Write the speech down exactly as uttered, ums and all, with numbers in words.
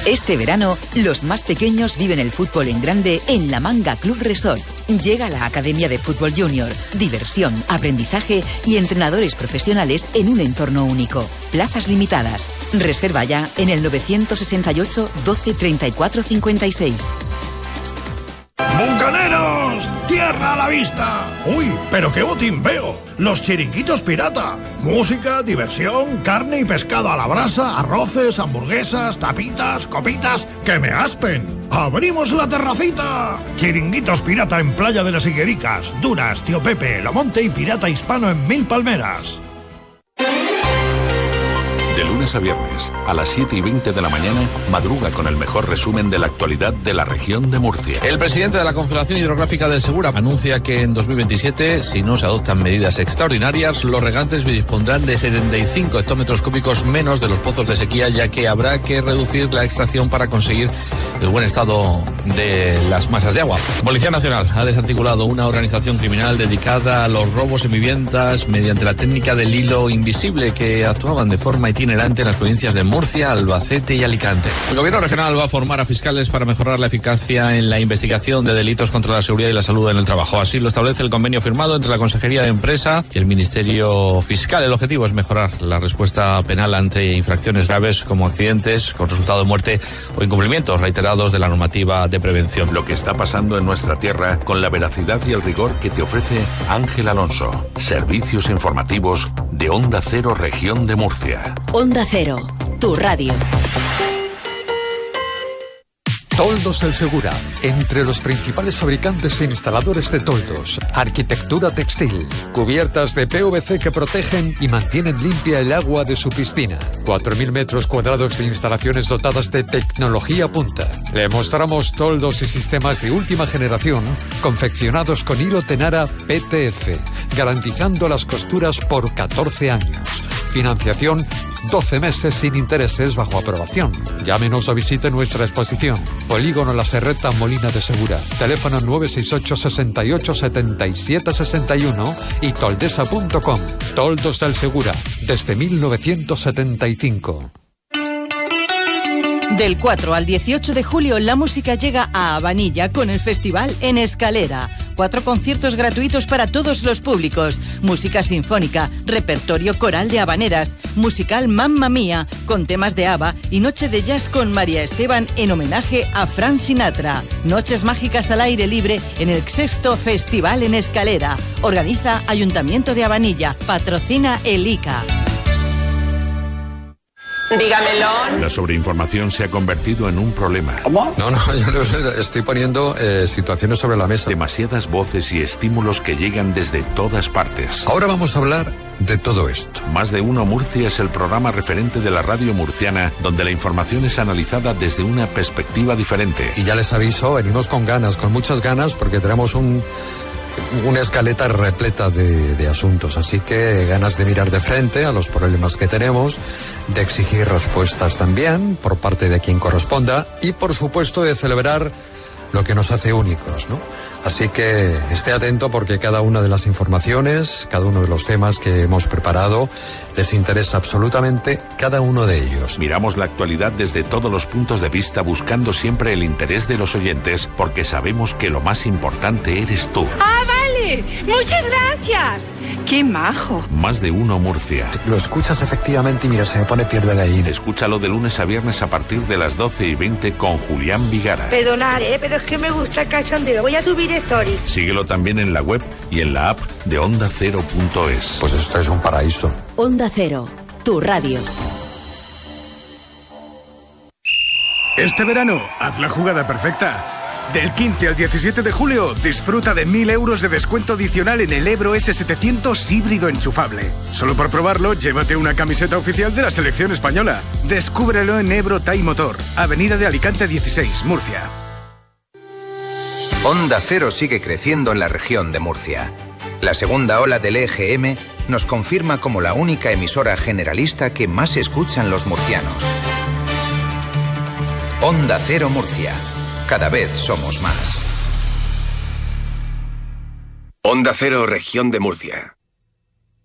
Este verano, los más pequeños viven el fútbol en grande en La Manga Club Resort. Llega la Academia de Fútbol Junior. Diversión, aprendizaje y entrenadores profesionales en un entorno único. Plazas limitadas. Reserva ya en el nueve seis ocho, doce, treinta y cuatro, cincuenta y seis. ¡Bucaneros! ¡Tierra a la vista! ¡Uy, pero qué botín veo! ¡Los chiringuitos pirata! Música, diversión, carne y pescado a la brasa, arroces, hamburguesas, tapitas, copitas... ¡Que me aspen! ¡Abrimos la terracita! Chiringuitos pirata en Playa de las Higuericas, Dunas, Tío Pepe, Lomonte y Pirata Hispano en Mil Palmeras. De lunes a viernes, a las siete y veinte de la mañana, madruga con el mejor resumen de la actualidad de la región de Murcia. El presidente de la Confederación Hidrográfica del Segura anuncia que en dos mil veintisiete, si no se adoptan medidas extraordinarias, los regantes dispondrán de setenta y cinco hectómetros cúbicos menos de los pozos de sequía, ya que habrá que reducir la extracción para conseguir el buen estado de las masas de agua. Policía Nacional ha desarticulado una organización criminal dedicada a los robos en viviendas mediante la técnica del hilo invisible, que actuaban de forma itinerante en las provincias de Murcia, Albacete y Alicante. El gobierno regional va a formar a fiscales para mejorar la eficacia en la investigación de delitos contra la seguridad y la salud en el trabajo. Así lo establece el convenio firmado entre la Consejería de Empresa y el Ministerio Fiscal. El objetivo es mejorar la respuesta penal ante infracciones graves como accidentes con resultado de muerte o incumplimientos reiterados de la normativa de prevención. Lo que está pasando en nuestra tierra con la veracidad y el rigor que te ofrece Ángel Alonso. Servicios informativos de Onda Cero, Región de Murcia. Onda Cero, tu radio. Toldos El Segura, entre los principales fabricantes e instaladores de toldos, arquitectura textil, cubiertas de P V C que protegen y mantienen limpia el agua de su piscina. cuatro mil metros cuadrados de instalaciones dotadas de tecnología punta. Le mostramos toldos y sistemas de última generación, confeccionados con hilo Tenara P T F, garantizando las costuras por catorce años. Financiación doce meses sin intereses bajo aprobación. Llámenos o visite nuestra exposición. Polígono La Serreta, Molina de Segura. Teléfono nueve seis ocho, sesenta y ocho, setenta y siete sesenta y uno y toldesa punto com. Toldos del Segura, desde mil novecientos setenta y cinco. Del cuatro al dieciocho de julio, la música llega a Habanilla con el festival En Escalera. Cuatro conciertos gratuitos para todos los públicos. Música sinfónica, repertorio coral de habaneras, musical Mamma Mía con temas de ABBA y noche de jazz con María Esteban en homenaje a Frank Sinatra. Noches mágicas al aire libre en el sexto Festival En Escalera. Organiza Ayuntamiento de Habanilla. Patrocina el I C A. Dígamelo. La sobreinformación se ha convertido en un problema. ¿Cómo? No, no, yo estoy poniendo eh, situaciones sobre la mesa. Demasiadas voces y estímulos que llegan desde todas partes. Ahora vamos a hablar de todo esto. Más de Uno Murcia es el programa referente de la radio murciana, donde la información es analizada desde una perspectiva diferente. Y ya les aviso, venimos con ganas, con muchas ganas, porque tenemos un... una escaleta repleta de, de asuntos, así que ganas de mirar de frente a los problemas que tenemos, de exigir respuestas también por parte de quien corresponda y por supuesto de celebrar lo que nos hace únicos, ¿no? Así que esté atento porque cada una de las informaciones, cada uno de los temas que hemos preparado, les interesa absolutamente cada uno de ellos. Miramos la actualidad desde todos los puntos de vista, buscando siempre el interés de los oyentes, porque sabemos que lo más importante eres tú. ¡Ah, vale! ¡Muchas gracias! ¡Qué majo! Más de Uno Murcia. Lo escuchas efectivamente y mira, se me pone piel de gallina. Escúchalo de lunes a viernes a partir de las doce y veinte con Julián Vigara. Perdonad, ¿eh? Pero es que me gusta el cachondeo. Voy a subir stories. Síguelo también en la web y en la app de onda cero punto es. Pues esto es un paraíso. Onda Cero, tu radio. Este verano, haz la jugada perfecta. Del quince al diecisiete de julio, disfruta de mil euros de descuento adicional en el Ebro ese setecientos híbrido enchufable. Solo por probarlo, llévate una camiseta oficial de la selección española. Descúbrelo en Ebro Tai Motor, Avenida de Alicante dieciséis, Murcia. Onda Cero sigue creciendo en la región de Murcia. La segunda ola del E G M nos confirma como la única emisora generalista que más escuchan los murcianos. Onda Cero Murcia. Cada vez somos más. Onda Cero, Región de Murcia.